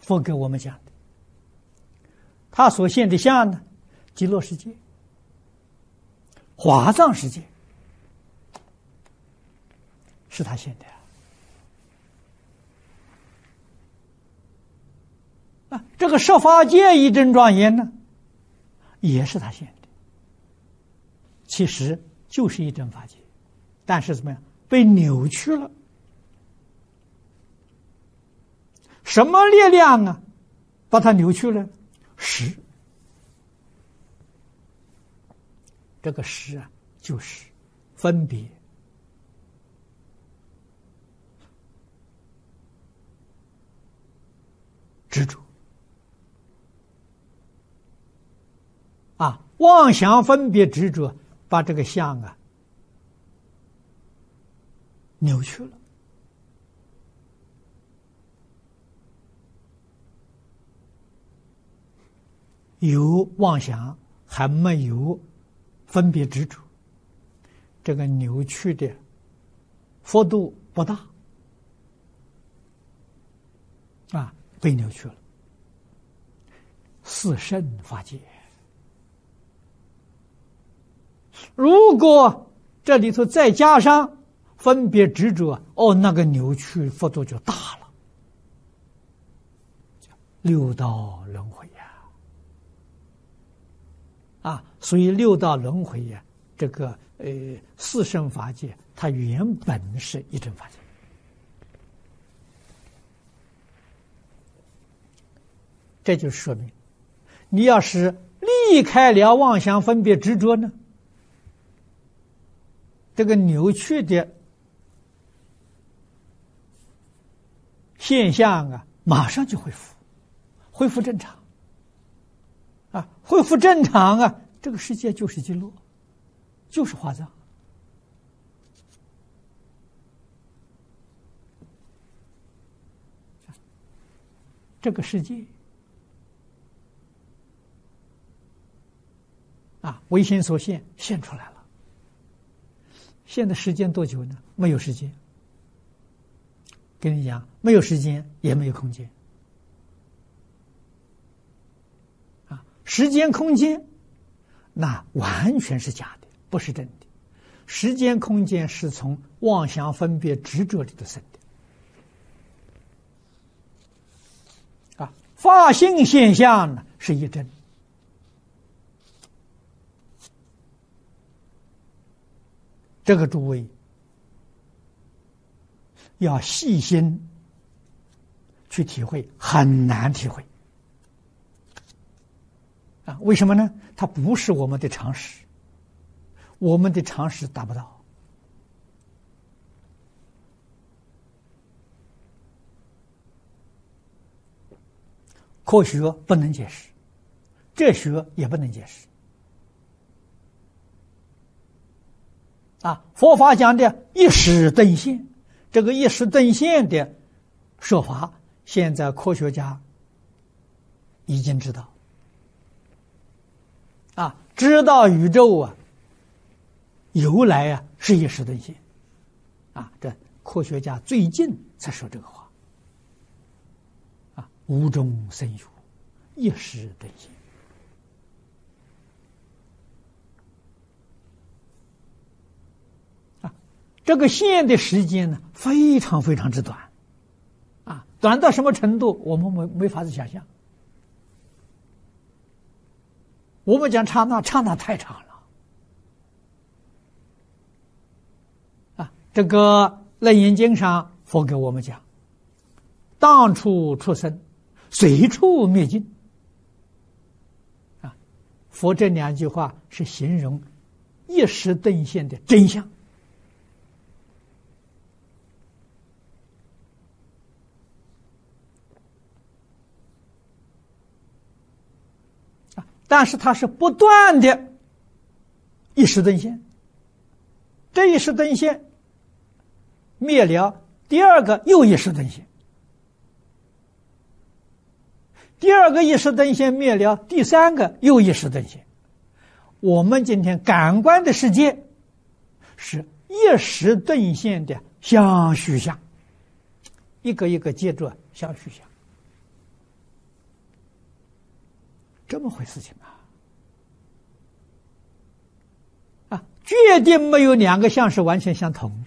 佛给我们讲的，他所现的相呢，极乐世界、华藏世界是他现的啊。这个十法界一真庄严呢，也是他现的，其实就是一真法界，但是怎么样，被扭曲了。什么力量啊，把它扭曲了？识。这个识啊，就是分别、执着啊，妄想、分别、执着，把这个相啊扭曲了。有妄想，还没有分别执着，这个扭曲的幅度不大啊，被扭曲了。四圣法界，如果这里头再加上分别执着，那个扭曲幅度就大了。六道轮回啊，所以六道轮回呀，这个四圣法界，它原本是一真法界。这就说明，你要是离开了妄想、分别、执着呢，这个扭曲的现象啊，马上就恢复正常。啊，恢复正常啊，这个世界就是极乐，就是华藏。这个世界啊，唯心所现，现出来了。现在时间多久呢？没有时间。跟你讲，没有时间，也没有空间。时间空间那完全是假的，不是真的。时间空间是从妄想、分别、执着里头生的啊。法性现象呢是一真。这个诸位要细心去体会，很难体会。啊，为什么呢？它不是我们的常识，我们的常识达不到。科学不能解释，哲学也不能解释。啊，佛法讲的一时顿现，这个一时顿现的说法，现在科学家已经知道。啊，知道宇宙啊由来啊是一时顿现，啊，这科学家最近才说这个话，啊，无中生有，一时顿现，啊，这个现的时间呢非常非常之短，啊，短到什么程度我们没法子想象。我们讲刹那，刹那太长了啊！这个《楞严经》上佛给我们讲，当处出生，随处灭尽。啊，佛这两句话是形容一时顿现的真相。但是它是不断的一时顿现，这一时顿现灭了，第二个又一时顿现，第二个一时顿现灭了，第三个又一时顿现。我们今天感官的世界是一时顿现的相续相，一个一个接着相续相。 这么回事情决定没有两个相是完全相同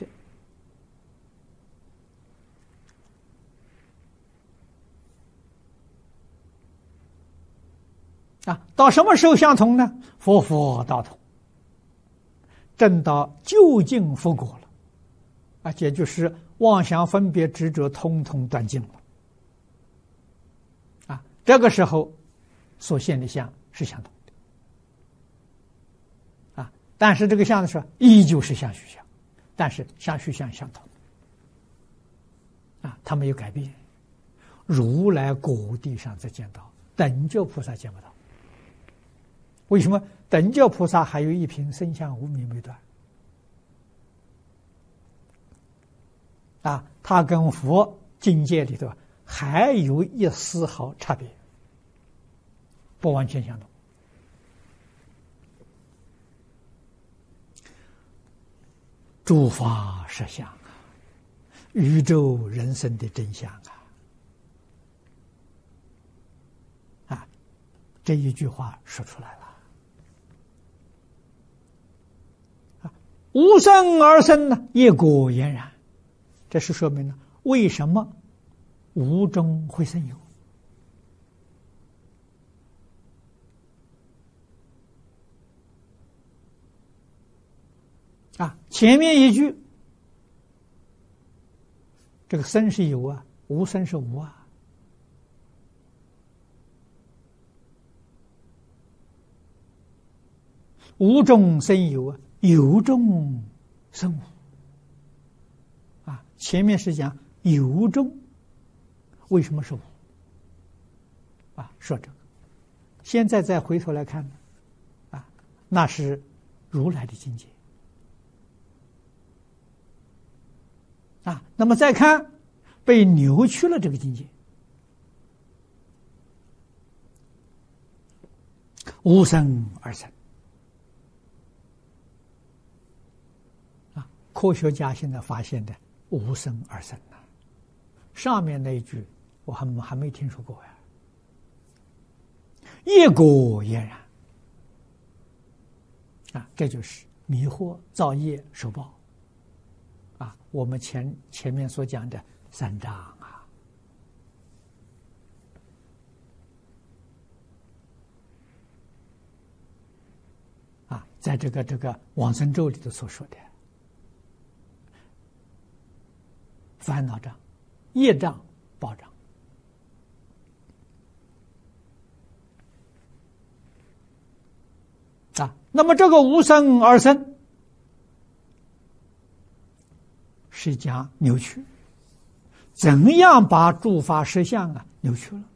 的。到什么时候相同呢？佛佛道同，证到究竟佛果了，也就是妄想分别执着通通断尽了，这个时候所现的相是相同的，但是这个相的时候依旧是相续相，但是相续相相同，它没有改变。如来果地上才见到，等觉菩萨见不到。为什么等觉菩萨还有一品生相无明没断？他跟佛境界里头还有一丝毫差别，不完全相同。诸法实相宇宙人生的真相这一句话说出来了。无生而生呢，业果俨然，这是说明了为什么无中会生有。前面一句，这个生是有无生是无无中生有有中生无前面是讲有中为什么是无说这个，现在再回头来看呢那是如来的境界那么再看被扭曲了这个境界，无生而生科学家现在发现的无生而生上面那一句我还没听说过业果俨然这就是迷惑造业受报我们前面所讲的三障在这个往生咒里头所说的烦恼障、业障、报障那么这个无生而生是讲扭曲，怎样把诸法实相扭曲了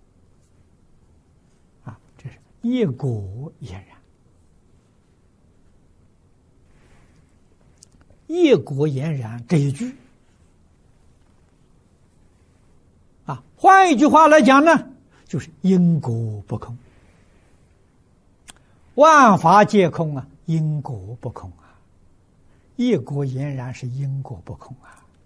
这是业果俨然。业果俨然这一句换一句话来讲呢，就是因果不空，万法皆空因果不空业果俨然是因果不空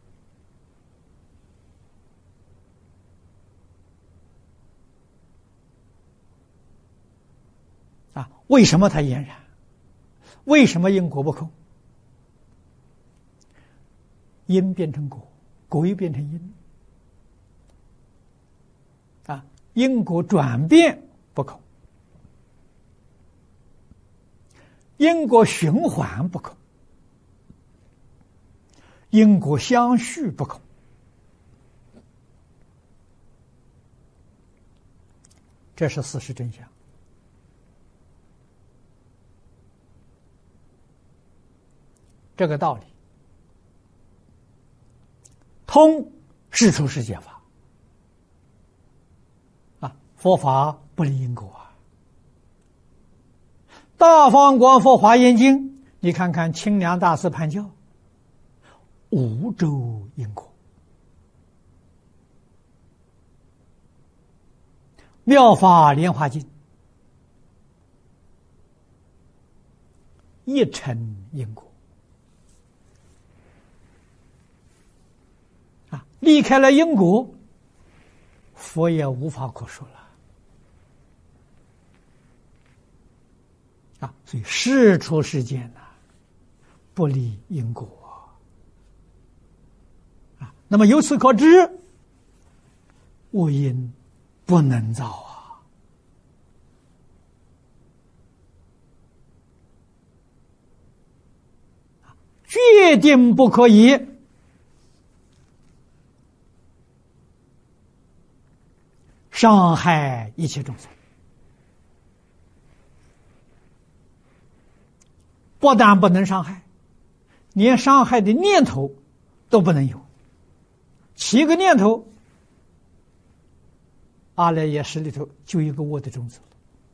为什么它俨然？为什么因果不空？因变成果，果又变成因因果转变不空，因果循环不空，因果相续不空，这是事实真相。这个道理通是出世界法佛法不离因果大方广佛华严经你看看清凉大师判教无周因果，妙法莲华经一尘因果离开了因果，佛也无法可说了所以事出世间呐，不离因果那么由此可知，恶因不能造决定不可以伤害一切众生。不但不能伤害，连伤害的念头都不能有。7个念头，阿赖耶识里头就一个我的种子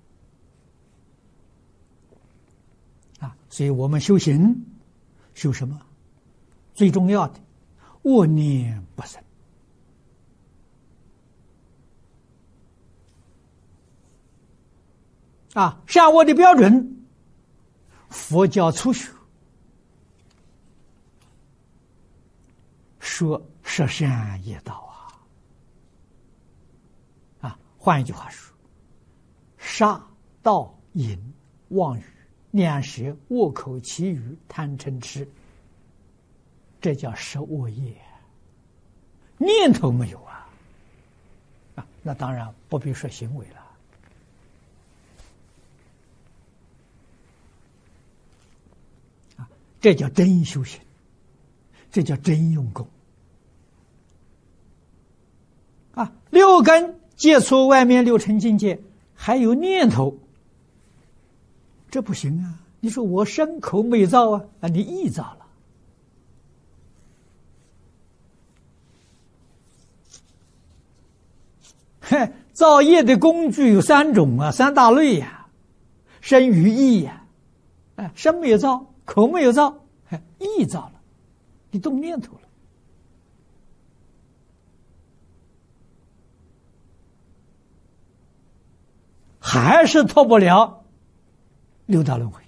所以我们修行修什么？最重要的，恶念不生善恶的标准，佛教初学说十善业道换一句话说，杀盗淫妄语两舌恶口绮语贪嗔痴，这叫十恶业，念头没有那当然不必说行为了这叫真修行，这叫真用功六根接触外面六尘境界，还有念头，这不行你说我身口没造你意造了。造业的工具有3种3大类身语意身没有造，口没有造，意造了，你动念头了。还是脱不了六道轮回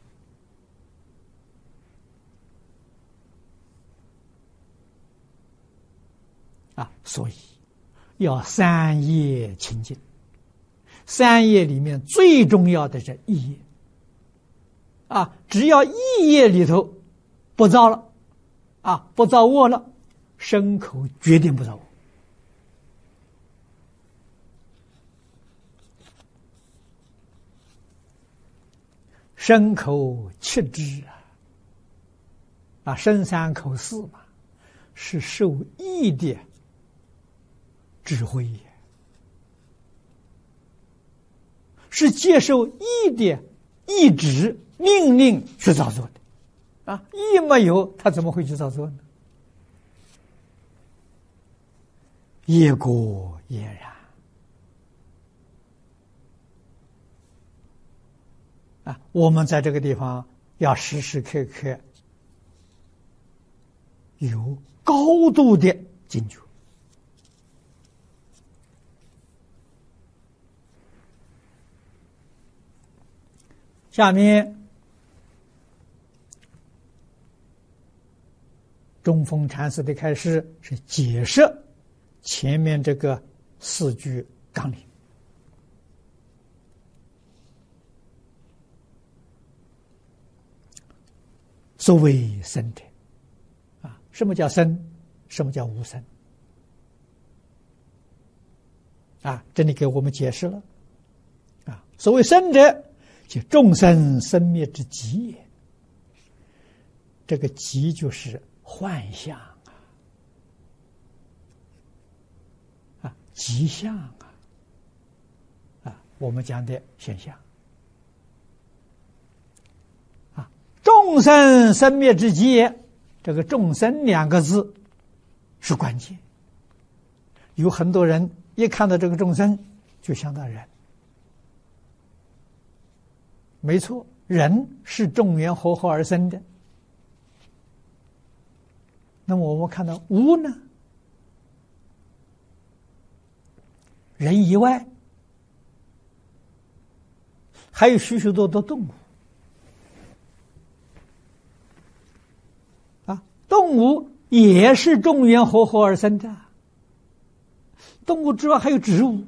所以要3业清净。3业里面最重要的是意业只要意业里头不造了不造恶了，身口决定不造恶。身口七智身3口4嘛，是受意的指挥，是接受意的意志命令去造作的意没有，他怎么会去造作呢？业果也然我们在这个地方要时时刻刻有高度的警觉下面中峰禅师的开示是解释前面这个4句纲领。所谓生者什么叫生？什么叫无生？这里给我们解释了所谓生者，即众生生灭之极也。这个极就是幻象极相我们讲的现象众生生灭之极也，这个众生2个字是关键。有很多人一看到这个众生就想到人，没错，人是众缘和合而生的。那么我们看到无呢？人以外还有许许多多动物动物也是众缘和合而生的。动物之外还有植物